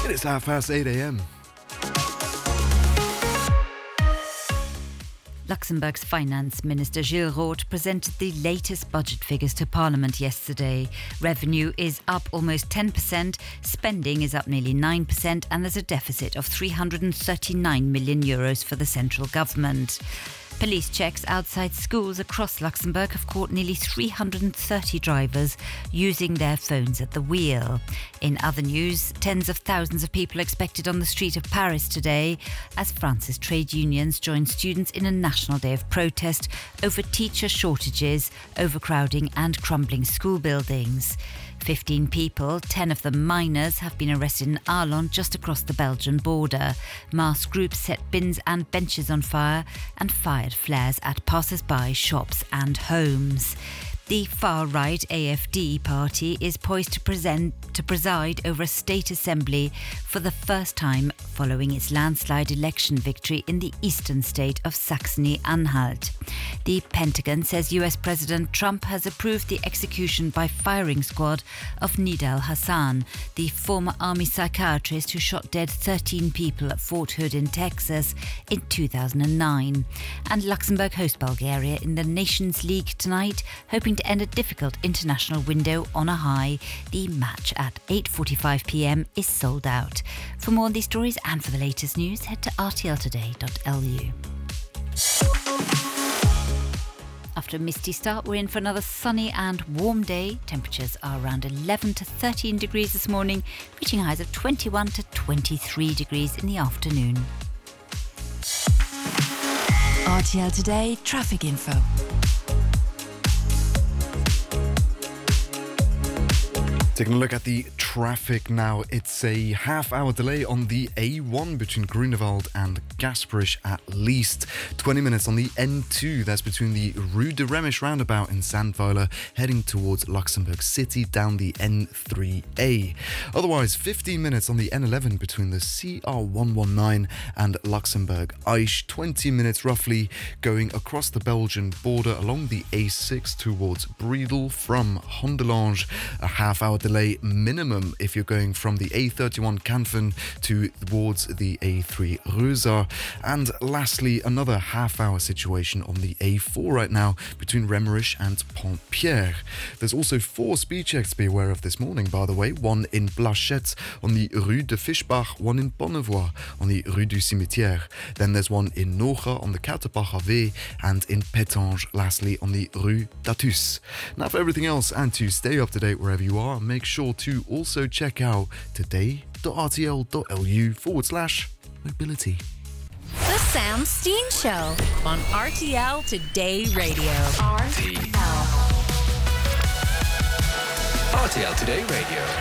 It is 8:30 a.m. Luxembourg's Finance Minister Gilles Roth presented the latest budget figures to Parliament yesterday. Revenue is up almost 10%, spending is up nearly 9%, and there's a deficit of €339 million for the central government. Police checks outside schools across Luxembourg have caught nearly 330 drivers using their phones at the wheel. In other news, tens of thousands of people are expected on the street of Paris today as France's trade unions join students in a national day of protest over teacher shortages, overcrowding and crumbling school buildings. 15 people, 10 of them minors, have been arrested in Arlon, just across the Belgian border. Masked groups set bins and benches on fire and fired flares at passers-by, shops and homes. The far-right AFD party is poised to preside over a state assembly for the first time following its landslide election victory in the eastern state of Saxony-Anhalt. The Pentagon says US President Trump has approved the execution by firing squad of Nidal Hassan, the former army psychiatrist who shot dead 13 people at Fort Hood in Texas in 2009. And Luxembourg host Bulgaria in the Nations League tonight, hoping to end a difficult international window on a high. The match at 8:45 p.m. is sold out. For more on these stories and for the latest news, head to rtltoday.lu. After a misty start, we're in for another sunny and warm day. Temperatures are around 11 to 13 degrees this morning, reaching highs of 21 to 23 degrees in the afternoon. RTL Today traffic info. Taking a look at the traffic now, it's a half-hour delay on the A1 between Grunewald and Gasperich, at least 20 minutes on the N2. That's between the Rue de Remisch roundabout in Sandweiler, heading towards Luxembourg City down the N3A. Otherwise, 15 minutes on the N11 between the CR119 and Luxembourg Aisch. 20 minutes roughly going across the Belgian border along the A6 towards Briedel from Hondelange. A half-hour delay minimum if you're going from the A31 Canfin towards the A3 Reuser. And lastly, another half-hour situation on the A4 right now between Remmerich and Pont-Pierre. There's also 4 speed checks to be aware of this morning, by the way. One in Blachette on the Rue de Fischbach, one in Bonnevoie on the Rue du Cimetière. Then there's one in Nocha on the Kauterbacher Weg and in Pétange, lastly on the Rue d'Athus. Now for everything else and to stay up to date wherever you are, make sure to also check out today.rtl.lu/mobility. The Sam Steen Show on RTL Today Radio. RTL Today Radio.